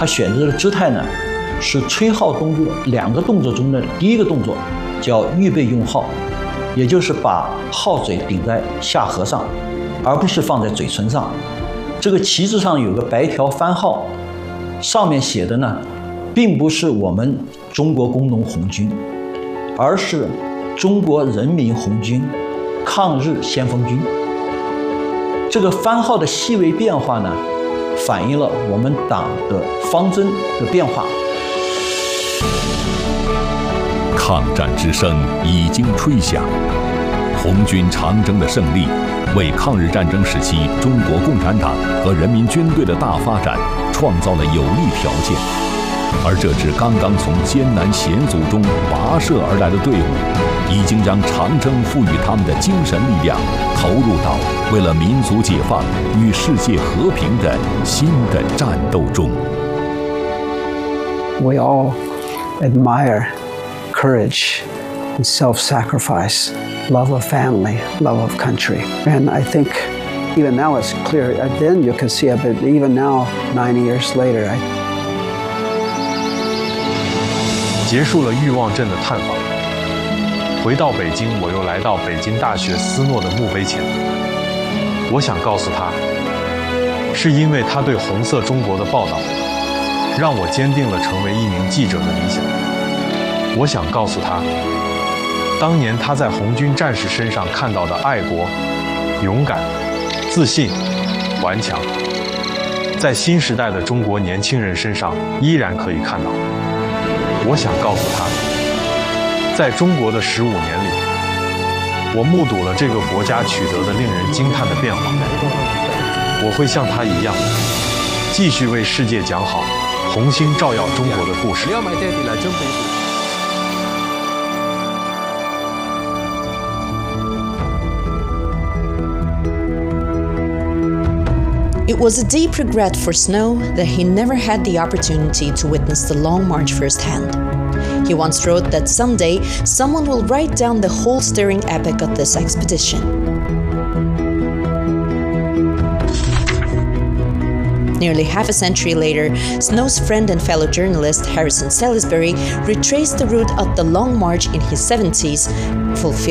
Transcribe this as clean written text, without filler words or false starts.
他选择的姿态呢，是吹号动作2个动作中的第一个动作，叫预备用号，也就是把号嘴顶在下颌上，而不是放在嘴唇上。这个旗帜上有个白条番号，上面写的呢，并不是我们中国工农红军，而是中国人民红军抗日先锋军。这个番号的细微变化呢，反映了我们党的方针的变化。 抗战之声已经吹响，红军长征的胜利，为抗日战争时期中国共产党和人民军队的大发展创造了有利条件。而这支刚刚从艰难险阻中跋涉而来的队伍，已经将长征赋予他们的精神力量投入到为了民族解放与世界和平的新的战斗中。 We all admire courage and self-sacrifice, love of family, love of country. And I think even now it's clear. Then you can see it, but even now, 90 years later, 结束了欲望镇的探访，回到北京，我又来到北京大学斯诺的墓碑前。我想告诉他，是因为他对红色中国的报道，让我坚定了成为一名记者的理想。我想告诉他，当年他在红军战士身上看到的爱国、勇敢、自信、顽强，在新时代的中国年轻人身上依然可以看到。我想告诉他，在中国的15年里，我目睹了这个国家取得的令人惊叹的变化。我会像他一样，继续为世界讲好红星照耀中国的故事。 It was a deep regret for Snow that he never had the opportunity to witness the Long March firsthand. He once wrote that someday someone will write down the whole stirring epic of this expedition. Nearly half a century later, Snow's friend and fellow journalist Harrison Salisbury retraced the route of the Long March in his 70s, fulfilling